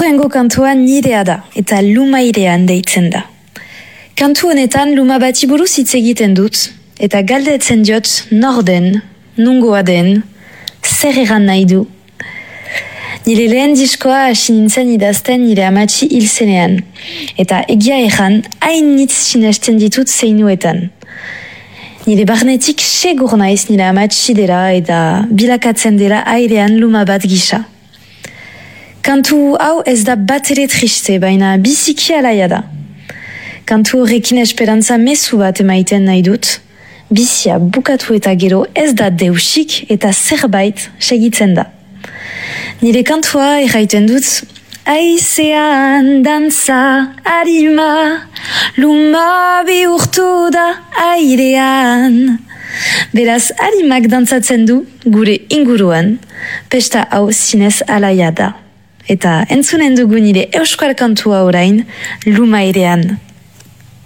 Urrengo kantua nirea da, eta lumairean deitzen da. Kantu honetan luma bati buruz hitz egiten dut, eta galdetzen diot nor den, nungoa den, zer egan nahi du. Nire lehen diskoa hasi nintzen idazten nire amatxi hil zenean, eta egia erran hainitz sinesten ditut zeinuetan. Nire barnetik segur naiz nire amatxi dela eta bilakatzen dela airean luma bat gisa. Kantu hau ez da bat ere triste, baina biziki alaia da. Kantu horrekin esperantza mezu bat emaiten nahi dut, bizia bukatu eta gero ez da deusik eta zerbait segitzen da. Nire kantua erraiten dut, aizean dantza arima, luma bihurtu da airean. Beraz, arimak dantzatzen du gure inguruan, pesta hau zinez alaia da. Eta entzunen dugu nire euskal kantua orain, luma airean.